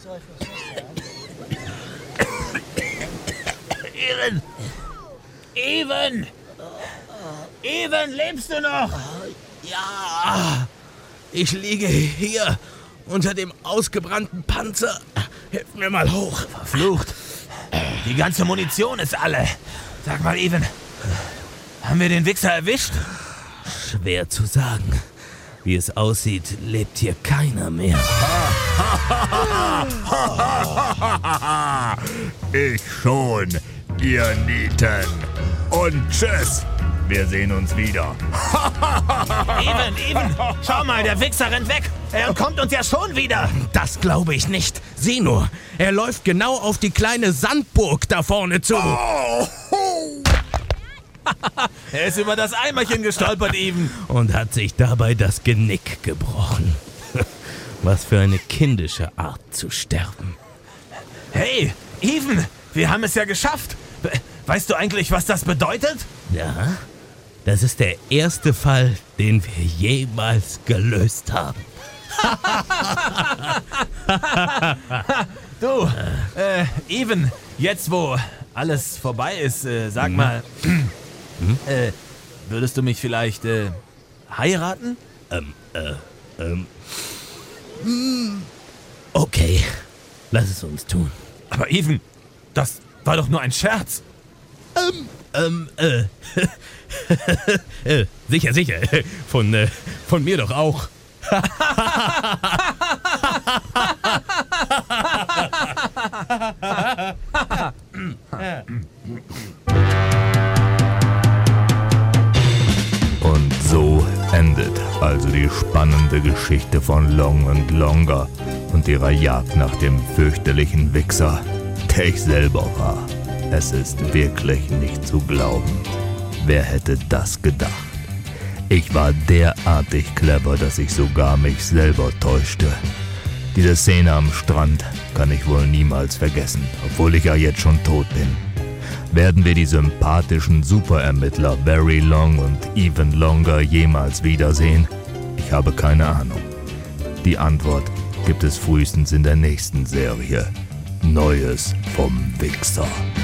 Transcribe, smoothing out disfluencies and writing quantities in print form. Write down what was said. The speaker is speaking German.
Even! Even! Even, lebst du noch? Ja, ich liege hier unter dem ausgebrannten Panzer. Hilf mir mal hoch. Verflucht. Die ganze Munition ist alle. Sag mal, Even, haben wir den Wichser erwischt? Schwer zu sagen. Wie es aussieht, lebt hier keiner mehr. Ich schon, ihr Nieten. Und tschüss. Wir sehen uns wieder. Even, schau mal, der Wichser rennt weg. Er kommt uns ja schon wieder. Das glaube ich nicht. Sieh nur, er läuft genau auf die kleine Sandburg da vorne zu. Er ist über das Eimerchen gestolpert, Even. Und hat sich dabei das Genick gebrochen. Was für eine kindische Art zu sterben. Hey, Even, wir haben es ja geschafft. Weißt du eigentlich, was das bedeutet? Ja, das ist der erste Fall, den wir jemals gelöst haben. Du, Even, jetzt wo alles vorbei ist, sag mal, würdest du mich vielleicht heiraten? Okay, lass es uns tun. Aber Even, das war doch nur ein Scherz. Sicher. Von mir doch auch. Und so endet also die spannende Geschichte von Long und Longer und ihrer Jagd nach dem fürchterlichen Wichser, der ich selber war. Es ist wirklich nicht zu glauben. Wer hätte das gedacht? Ich war derartig clever, dass ich sogar mich selber täuschte. Diese Szene am Strand kann ich wohl niemals vergessen, obwohl ich ja jetzt schon tot bin. Werden wir die sympathischen Superermittler Very Long und Even Longer jemals wiedersehen? Ich habe keine Ahnung. Die Antwort gibt es frühestens in der nächsten Serie. Neues vom Wichser.